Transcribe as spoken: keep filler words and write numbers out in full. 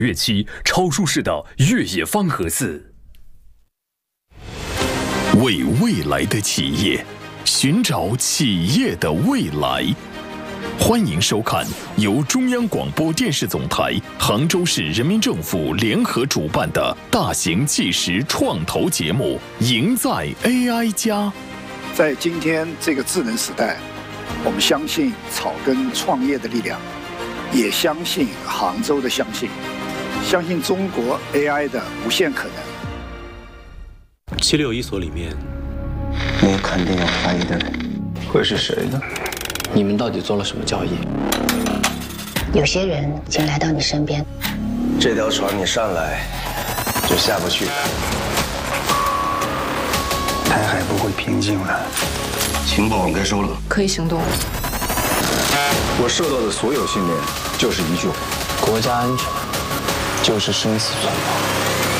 月期超舒适的越野方盒子。 为未来的企业，寻找企业的未来。欢迎收看由中央广播电视总台、杭州市人民政府联合主办的大型纪实创投节目《赢在 A I 加》。 在今天这个智能时代，我们相信草根创业的力量，也相信杭州的相信，相信中国 A I 的无限可能。 七六一所里面， 你肯定有怀疑的人，会是谁呢？ 你们到底做了什么交易？ 有些人已经来到你身边， 这条船你上来就下不去。 台海不会平静了， 情报我该收了， 可以行动。 我受到的所有训练就是一句话： 国家安全就是生死存亡。